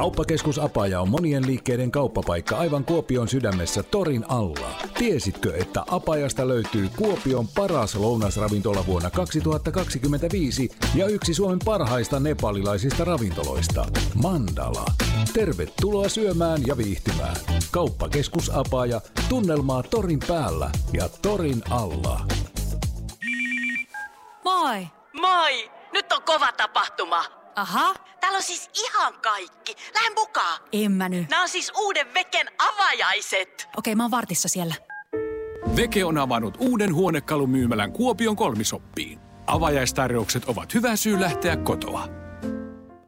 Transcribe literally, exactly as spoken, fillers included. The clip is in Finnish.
Kauppakeskus Apaja on monien liikkeiden kauppapaikka aivan Kuopion sydämessä Torin alla. Tiesitkö, että Apajasta löytyy Kuopion paras lounasravintola vuonna kaksituhattakaksikymmentäviisi ja yksi Suomen parhaista nepalilaisista ravintoloista, Mandala. Tervetuloa syömään ja viihtymään. Kauppakeskus Apaja, tunnelmaa Torin päällä ja Torin alla. Moi! Moi! Nyt on kova tapahtuma. Aha. Täällä on siis ihan kaikki. Lähden mukaan. En mä nyt. Nämä on siis uuden Veken avajaiset. Okei, mä oon vartissa siellä. Veke on avannut uuden huonekalumyymälän Kuopion Kolmisoppiin. Avajaistarjoukset ovat hyvä syy lähteä kotoa.